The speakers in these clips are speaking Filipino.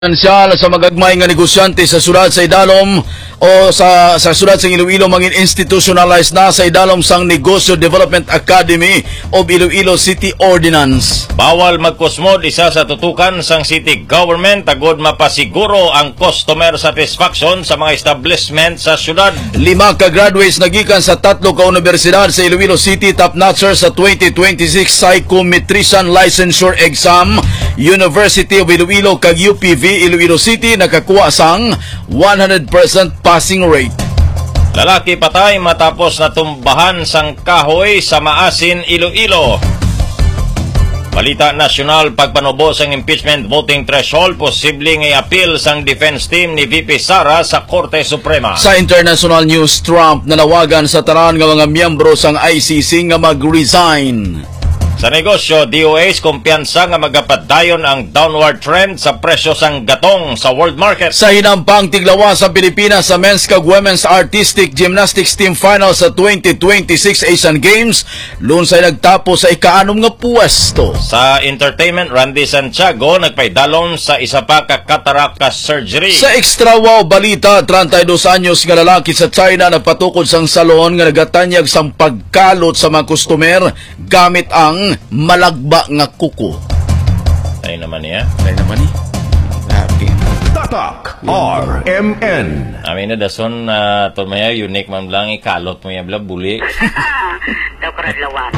Pinansyal sa magagmay nga negosyante sa syudad sa Idalom o sa syudad sa Iloilo mangin institutionalized na sa Idalom sang Negosyo Development Academy of Iloilo City Ordinance. Bawal magkusmod isa sa tutukan sang city government agod mapasiguro ang customer satisfaction sa mga establishment sa syudad. 5 ka graduates nagikan sa 3 ka universidad sa Iloilo City top-notcher sa 2026 Psychometrician Licensure Exam. University of Iloilo kag UPV Iloilo City nakakuha sang 100% passing rate. Lalaki patay matapos natumbahan sang kahoy sa Maasin, Iloilo. Balita nasyonal, pagpanubo sang impeachment voting threshold, posibleng i-appeal sang defense team ni VP Sara sa Korte Suprema. Sa international news, Trump nanawagan sa tanan nga mga miyembro sang ICC nga mag-resign. Sa negosyo, DOH kumpiyansa nga magapadayon ang downward trend sa presyo sang gatong sa world market. Sa hinampang tiglawa sa Pilipinas sa men's kag women's artistic gymnastics team final sa 2026 Asian Games, lunsay nagtapos sa ika-6 nga puwesto. Sa entertainment, Randy Santiago nagpaidalon sa isa pa ka cataract surgery. Sa extra wow balita, 32 anyos nga lalaki sa China nagpatukod sang salon nga nagatanyag sang pagkalot sa mga customer gamit ang malagba nga kuko. Ay naman niya. Ay naman ni. Tatak RMN. Amin na dason to maya unique man lang ikalot mo ya bla buli. Daw karat lawas.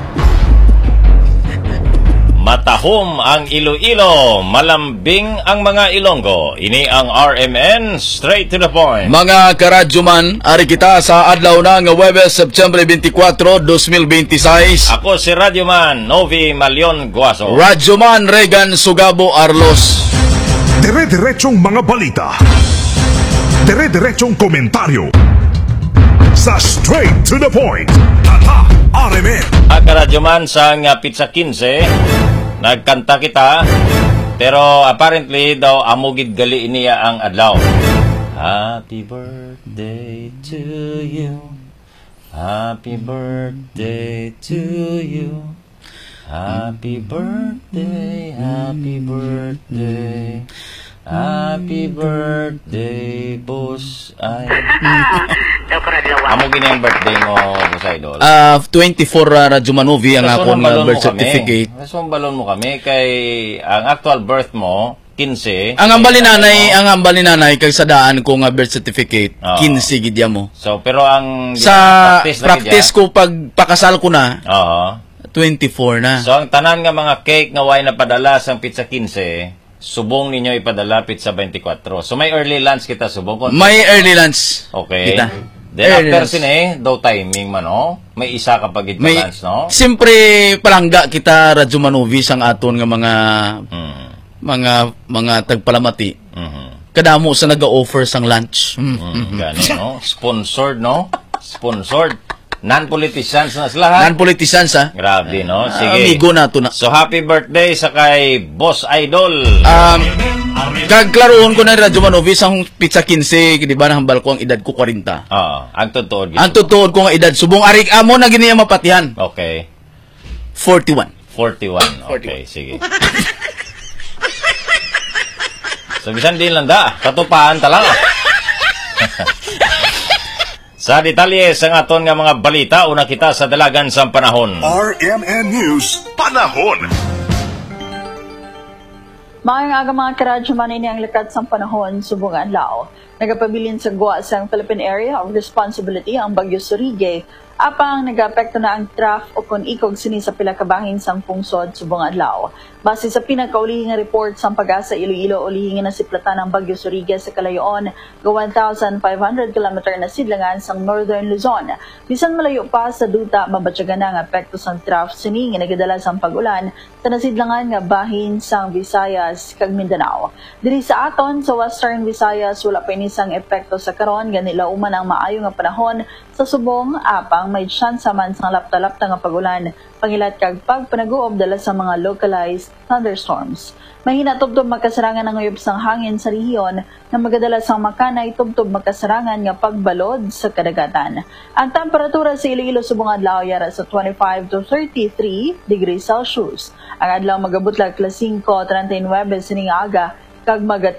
Matahom ang Iloilo, malambing ang mga Ilonggo. Ini ang RMN, straight to the point. Mga karadyoman, ari kita sa adlaw na nga Huwebes, September 24, 2026. Ako si Radyoman Novi Malion Guaso. Radyoman Regan Sugabo Arlos. Dire-diretsong mga balita. Dire-diretsong komentaryo. Sa straight to the point. Tatak RMN. Karadyoman sa Pizza 15, nagkanta kita, pero apparently daw amugid gali niya ang adlaw. Happy birthday to you. Happy birthday to you. Happy birthday, happy birthday. Happy birthday, boss. Ay. Daw karat lawas. Amugin yung birthday mo, boss idol. 24 Radjomanovi ang akong birth certificate. Kaso balon mo kami kay ang actual birth mo 15. Ang ambal ni nanay kay sa daan ko nga birth certificate 15 gidya mo. So pero ang sa practice ko pag pakasal ko na 24 na. So ang tanan nga mga cake nga way na padala sa pizza 15, subong ninyo ipadala pizza 24. So may early lunch kita subong. May early lunch. Okay. Kita. Then after sine, daw timing man no. May isa ka pagid lunch no. Siyempre palangga kita Radjomanovi sang aton nga mga tagpalamati. Kadamo sa naga-offer sang lunch. Gano no? Sponsored no? Sponsored. Non-politicians na sila ha? Non-politicians ha? Grabe no? Sige. Amigo na to na. So happy birthday sa kay Boss Idol. Kagklaroon ko na Radjomanovi sang pizza 15, di ba nahambal ko ang edad ko 40. Ang tutuod. Ang tutuod ko nga edad subong arik amo na giniya mapatihan. Okay. 41. 41. Okay, sige. So bisan din lang da, katupahan talaga. Sa detalye sa aton nga mga balita, una kita sa dalagan sa panahon. RMN News Panahon. Maayong aga mga karadyoman, ini ang lakat sa panahon subong adlaw. Nagapabilin sa guwa sa Philippine Area of Responsibility ang Bagyo Surigay, apang nag-apekto na ang traf o kung ikog sini sa pila kabahin sang pungsod subong adlaw. Base sa pinakaulihing report sa Pag-asa Iloilo, ulihingin na siplatan ng Bagyo Surigay sa kalayoon ga 1,500 km na sidlangan sang Northern Luzon. Bisan malayo pa sa duta, mabatyagan na ang apekto sang traf sini nga nagadala sang pag-ulan sa nasidlangan nga bahin sang Visayas kag Mindanao. Diri sa aton sa Western Visayas, wala pa inisang epekto sa karon, ganila uman ang maayo nga panahon sa subong, apang may tsansa man sang lapta-lapta nga pag-ulan, pangilat kag pagpanaguob dala sa mga localized thunderstorms. Mahina tubtob magkasarangan ang nguyop sang hangin sa rehiyon na magadala sang makanay tubtob magkasarangan nga pagbalod sa kadagatan. Ang temperatura sa Iloilo subong adlaw yara sa 25 to 33 degrees Celsius. Ang adlaw magabot lag 5:39 sining aga kag